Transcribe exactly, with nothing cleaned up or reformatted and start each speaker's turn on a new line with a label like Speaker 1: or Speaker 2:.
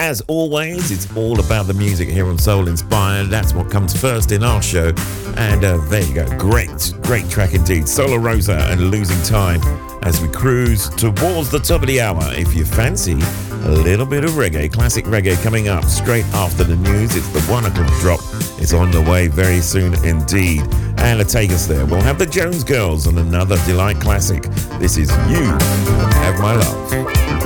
Speaker 1: as always, it's all about the music here on Soul Inspired. That's what comes first in our show. And uh, there you go. Great, great track indeed. Solar Rosa and Losing Time as we cruise towards the top of the hour. If you fancy a little bit of reggae, classic reggae coming up straight after the news. It's the one o'clock drop. It's on the way very soon indeed. And to take us there, we'll have the Jones Girls on another Delight classic. This is You Have My Love.